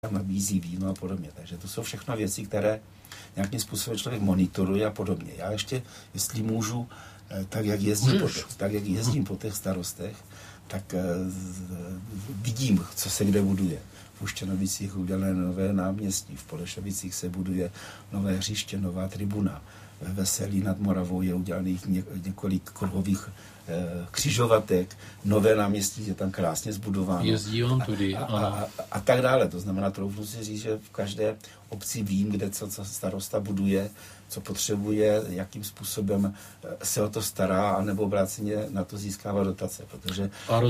nabízí víno a podobně. Takže to jsou všechno věci, které nějakým způsobem člověk monitoruje a podobně. Já ještě, jestli můžu, tak jak jezdím po těch starostech, tak vidím, co se kde buduje. V Uštěnovicích udělané nové náměstí, v Polešovicích se buduje nové hřiště, nová tribuna. Ve Veselí nad Moravou je udělaných několik kruhových křižovatek, nové náměstí je tam krásně zbudováno. Jezdí on tudy. A tak dále. To znamená, troufnu si říct, že v každé obci vím, kde co starosta buduje, co potřebuje, jakým způsobem se o to stará, anebo obráceně na to získává dotace. Protože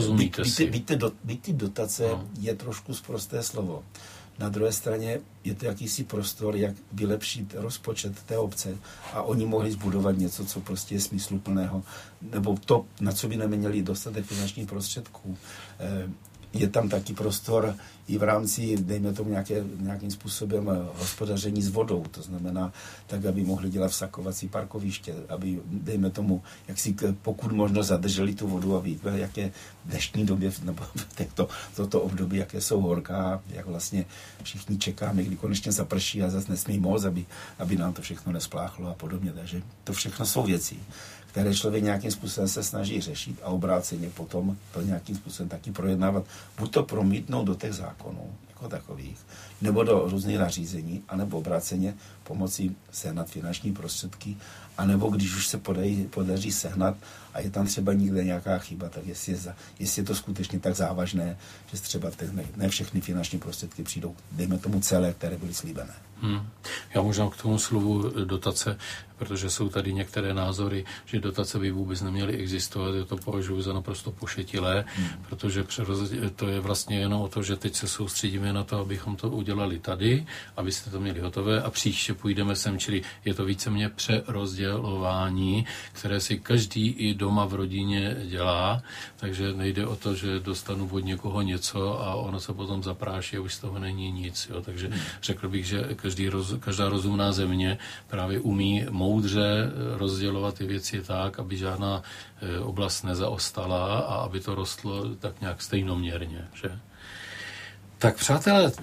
být ty dotace je trošku sprosté slovo. Na druhé straně je to jakýsi prostor, jak vylepšit rozpočet té obce a oni mohli zbudovat něco, co prostě je smysluplného, nebo to, na co by neměli dostatek finančních prostředků. Je tam taky prostor i v rámci, dejme tomu nějakým způsobem hospodaření s vodou, to znamená tak, aby mohli dělat vsakovací parkoviště, aby, dejme tomu, jak si pokud možno zadrželi tu vodu, aby v jaké dnešní době, nebo toto období, jaké jsou horká, jak vlastně všichni čekáme, kdy konečně zaprší a zase nesmí moc, aby nám to všechno nespláchlo a podobně. Takže to všechno jsou věci, které člověk nějakým způsobem se snaží řešit a obráceně potom to nějakým způsobem taky projednávat. Buď to promítnout do těch zákonů jako takových, nebo do různých nařízení, anebo obráceně pomocí sehnat finanční prostředky, anebo když už se podaří sehnat a je tam třeba někde nějaká chyba, tak jestli je to skutečně tak závažné, že třeba ne všechny finanční prostředky přijdou, dejme tomu celé, které byly slíbené. Já možná k tomu slovu dotace, protože jsou tady některé názory, že dotace by vůbec neměly existovat. Já to považuji za naprosto pošetilé, protože to je vlastně jenom o to, že teď se soustředíme na to, abychom to udělali tady, abyste to měli hotové a příště půjdeme sem, čili je to víceméně přerozdělování, které si každý i doma v rodině dělá, takže nejde o to, že dostanu od někoho něco a ono se potom zapráší a už z toho není nic. Jo. Takže řekl bych, že každá rozumná země právě umí moudře rozdělovat ty věci tak, aby žádná oblast nezaostala a aby to rostlo tak nějak stejnoměrně. Že? Tak přátelé,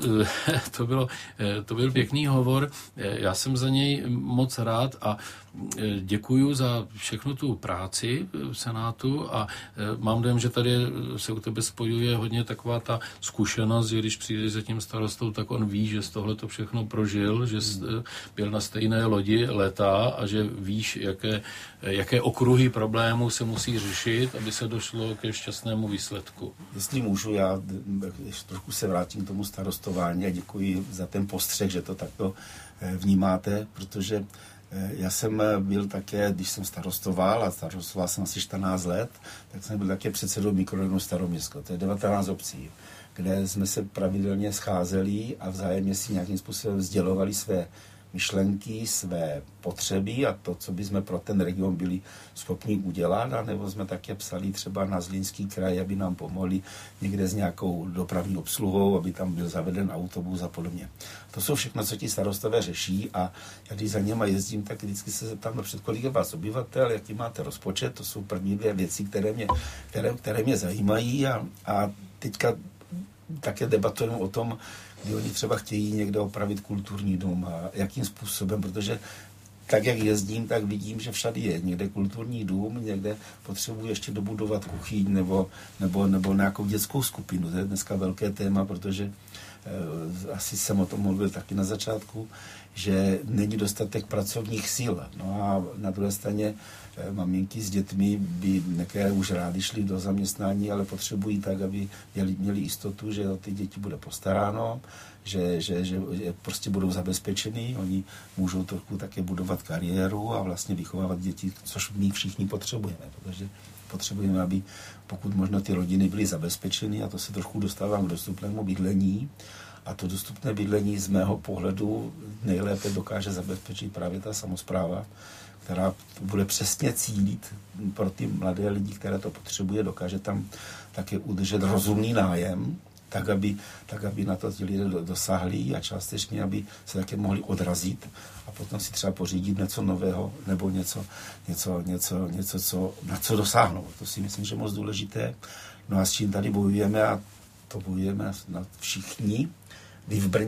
to byl pěkný hovor, já jsem za něj moc rád a děkuju za všechnu tu práci v Senátu a mám dojem, že tady se u tebe spojuje hodně taková ta zkušenost, že když přijdeš za tím starostou, tak on ví, že z tohle to všechno prožil, že byl na stejné lodi léta a že víš, jaké okruhy problémů se musí řešit, aby se došlo ke šťastnému výsledku. Jestli můžu, já trošku se vrátím k tomu starostování a děkuji za ten postřeh, že to takto vnímáte, protože já jsem byl také, když jsem starostoval a starostoval jsem asi 14 let, tak jsem byl také předsedou mikrorajonu Staroměstsko. To je 19 obcí, kde jsme se pravidelně scházeli a vzájemně si nějakým způsobem sdělovali své myšlenky, své potřeby a to, co bychom pro ten region byli schopni udělat, a nebo jsme také psali třeba na Zlínský kraj, aby nám pomohli někde s nějakou dopravní obsluhou, aby tam byl zaveden autobus a podobně. To jsou všechno, co ti starostové řeší a já když za něma jezdím, tak vždycky se zeptám, před kolik je vás obyvatel, jaký máte rozpočet, to jsou první dvě věci, které mě zajímají a teďka také debatujeme o tom, kdy oni třeba chtějí někde opravit kulturní dům a jakým způsobem, protože tak, jak jezdím, tak vidím, že všady je někde kulturní dům, někde potřebuji ještě dobudovat kuchyň nebo nějakou dětskou skupinu. To je dneska velké téma, protože asi jsem o tom mluvil taky na začátku, že není dostatek pracovních sil. No a na druhé straně maminky s dětmi by některé už rádi šly do zaměstnání, ale potřebují tak, aby měli jistotu, že o ty děti bude postaráno, že prostě budou zabezpečení, oni můžou trochu také budovat kariéru a vlastně vychovávat děti, což my všichni potřebujeme, protože potřebujeme, aby pokud možno ty rodiny byly zabezpečeny, a to se trochu dostávám k dostupnému bydlení, a to dostupné bydlení z mého pohledu nejlépe dokáže zabezpečit právě ta samospráva, která bude přesně cílit pro ty mladé lidi, které to potřebuje, dokáže tam také udržet rozumný nájem, tak, aby na to ti lidé dosáhli a částečně, aby se také mohli odrazit a potom si třeba pořídit něco nového nebo něco na co dosáhnou. To si myslím, že je moc důležité. No a s čím tady bojujeme, a to bojujeme na všichni, Vy v Brně